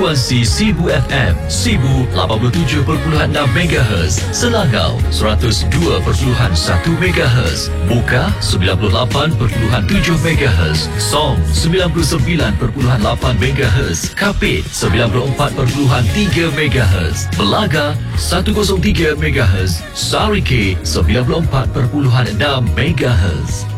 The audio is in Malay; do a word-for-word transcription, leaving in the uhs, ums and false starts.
Frekuensi Sibu F M, Sibu lapan puluh tujuh perpuluhan enam megahertz, Selangau seratus dua perpuluhan satu megahertz, Muka sembilan puluh lapan perpuluhan tujuh megahertz, Som sembilan puluh sembilan perpuluhan lapan megahertz, Kapit sembilan puluh empat perpuluhan tiga megahertz, Belaga seratus tiga megahertz, Sarike sembilan puluh empat perpuluhan enam megahertz.